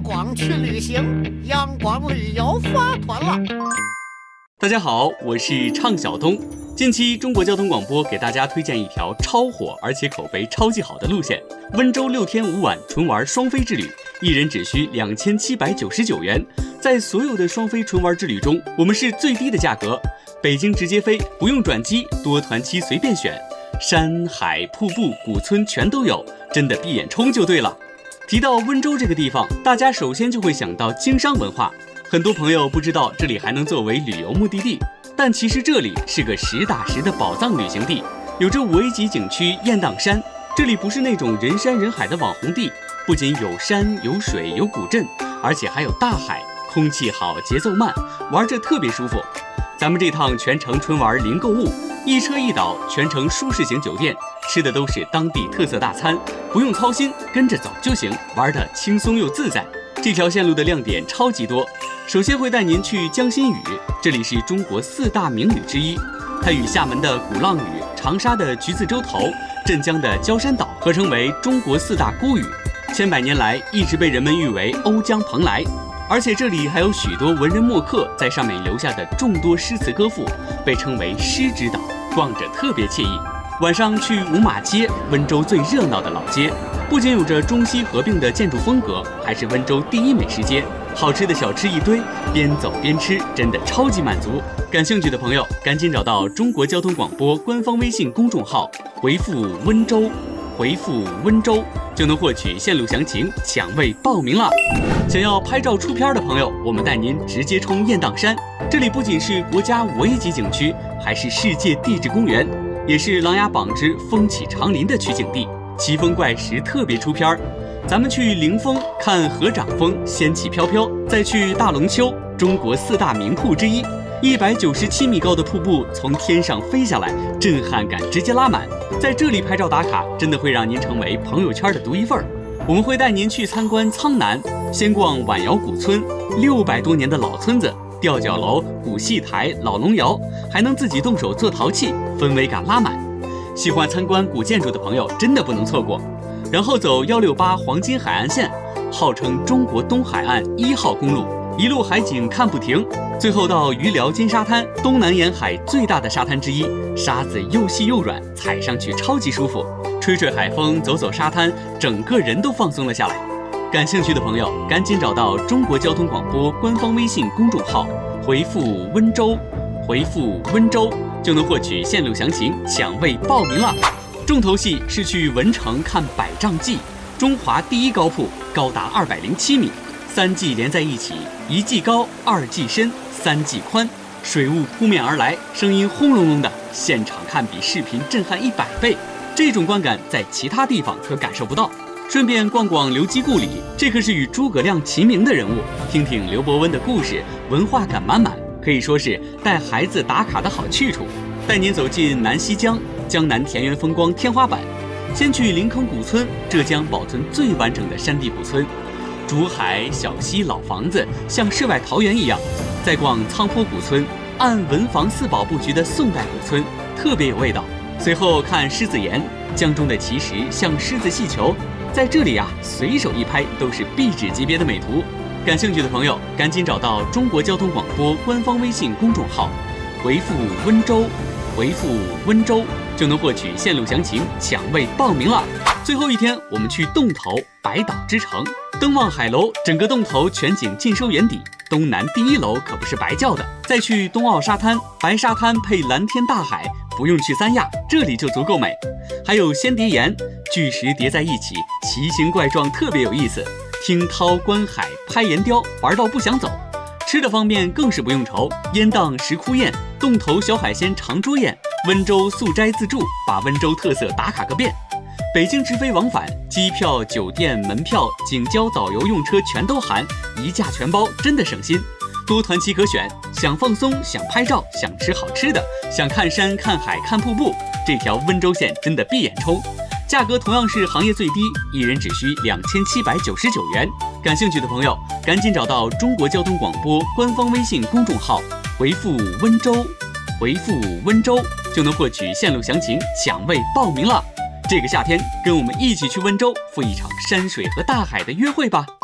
光去旅行，阳光旅游发团了。 大家好，我是畅晓东。近期中国交通广播给大家推荐一条超火而且口碑超级好的路线——温州6天5晚纯玩双飞之旅，一人只需2799元。在所有的双飞纯玩之旅中，我们是最低的价格，北京直接飞，不用转机，多团期随便选，山海瀑布古村全都有，真的闭眼冲就对了。提到温州这个地方，大家首先就会想到经商文化。很多朋友不知道这里还能作为旅游目的地，但其实这里是个实打实的宝藏旅行地，有着5A级景区雁荡山。这里不是那种人山人海的网红地，不仅有山有水有古镇，而且还有大海，空气好，节奏慢，玩着特别舒服。咱们这趟全程纯玩零购物，一车一岛，全程舒适型酒店，吃的都是当地特色大餐，不用操心，跟着走就行，玩得轻松又自在。这条线路的亮点超级多，首先会带您去江心屿，这里是中国4大名屿之一，它与厦门的鼓浪屿、长沙的橘子洲头、镇江的焦山岛合称为中国4大孤屿，千百年来一直被人们誉为瓯江蓬莱。而且这里还有许多文人墨客在上面留下的众多诗词歌赋，被称为诗之岛，逛着特别惬意。晚上去五马街，温州最热闹的老街，不仅有着中西合并的建筑风格，还是温州第一美食街，好吃的小吃一堆，边走边吃，真的超级满足。感兴趣的朋友赶紧找到中国交通广播官方微信公众号，回复温州，回复温州就能获取线路详情，抢位报名了。想要拍照出片的朋友，我们带您直接冲雁荡山，这里不仅是国家5A级景区，还是世界地质公园，也是《琅琊榜之风起长林》的取景地，奇峰怪石特别出片。咱们去灵峰看合掌峰，仙气飘飘，再去大龙湫，中国4大名瀑之一，197米高的瀑布从天上飞下来，震撼感直接拉满。在这里拍照打卡，真的会让您成为朋友圈的独一份。我们会带您去参观苍南，先逛晚窑古村，600多年的老村子，吊脚楼、古戏台、老龙窑，还能自己动手做陶器，氛围感拉满。喜欢参观古建筑的朋友真的不能错过。然后走168黄金海岸线，号称中国东海岸1号公路，一路海景看不停。最后到余寮金沙滩，东南沿海最大的沙滩之一，沙子又细又软，踩上去超级舒服，吹吹海风，走走沙滩，整个人都放松了下来。感兴趣的朋友赶紧找到中国交通广播官方微信公众号，回复温州，回复温州就能获取线路详情，抢位报名了。重头戏是去文城看百丈祭，中华第一高瀑，高达207米，3髻连在一起，1髻高，2髻深，3髻宽，水雾扑面而来，声音轰隆隆的，现场看比视频震撼100倍，这种观感在其他地方可感受不到。顺便逛逛刘基故里，这可是与诸葛亮齐名的人物，听听刘伯温的故事，文化感满满，可以说是带孩子打卡的好去处。带您走进南溪江，江南田园风光天花板。先去临坑古村，浙江保存最完整的山地古村，竹海小溪老房子像世外桃源一样。再逛苍坡古村，按文房4宝布局的宋代古村，特别有味道。随后看狮子岩，江中的奇石像狮子戏球，在这里随手一拍都是壁纸级别的美图。感兴趣的朋友赶紧找到中国交通广播官方微信公众号，回复温州，回复温州就能获取线路详情，抢位报名了。最后一天我们去洞头，百岛之城，登望海楼，整个洞头全景尽收眼底，东南第1楼可不是白叫的。再去东澳沙滩，白沙滩配蓝天大海，不用去三亚，这里就足够美。还有仙蝶岩，巨石叠在一起，奇形怪状，特别有意思。听涛观海，拍岩雕，玩到不想走。吃的方面更是不用愁，烟荡石窟宴，洞头小海鲜长桌宴，温州素斋自助，把温州特色打卡个遍。北京直飞往返，机票、酒店、门票、景交、导游用车全都含，一价全包，真的省心。多团期可选，想放松，想拍照，想吃好吃的，想看山看海看瀑布，这条温州线真的闭眼冲。价格同样是行业最低，一人只需2799元。感兴趣的朋友赶紧找到中国交通广播官方微信公众号，回复温州，回复温州就能获取线路详情，抢位报名了。这个夏天跟我们一起去温州赴一场山水和大海的约会吧。